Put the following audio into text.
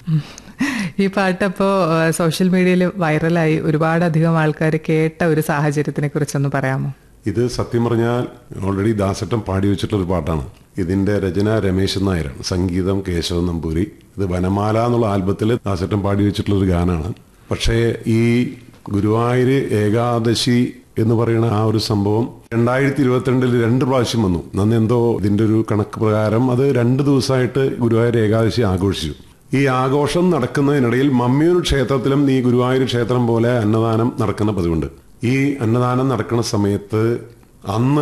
ഈ പാട്ടപ്പോൾ സോഷ്യൽ മീഡിയയിൽ വൈറലായി ഒരുപാടധികം ആൾക്കാർ കേട്ട ഒരു സാഹചര്യത്തിനെ കുറിച്ചൊന്ന് പറയാമോ? ഇത് സത്യം പറഞ്ഞാൽ ഓൾറെഡി ദാസേട്ടൻ പാടി വെച്ചിട്ടുള്ളൊരു പാട്ടാണ്. ഇതിന്റെ രചന രമേശൻ നായരാണ്, സംഗീതം കേശവൻ നമ്പൂരി. ഇത് വനമാല എന്നുള്ള ആൽബത്തിൽ ദാസേട്ടൻ പാടി വെച്ചിട്ടുള്ളൊരു ഗാനമാണ്. പക്ഷേ ഈ ഗുരുവായൂർ ഏകാദശി എന്ന് പറയുന്ന ആ ഒരു സംഭവം 2022 2 പ്രാവശ്യം വന്നു. നന്ന് എന്തോ ഇതിന്റെ ഒരു കണക്ക് പ്രകാരം അത് 2 ദിവസമായിട്ട് ഗുരുവായൂർ ഏകാദശി ആഘോഷിച്ചു. ഈ ആഘോഷം നടക്കുന്നതിനിടയിൽ മമ്മിയൂർ ക്ഷേത്രത്തിലും ഈ ഗുരുവായൂർ ക്ഷേത്രം പോലെ അന്നദാനം നടക്കുന്ന പതിവുണ്ട്. ഈ അന്നദാനം നടക്കുന്ന സമയത്ത് അന്ന്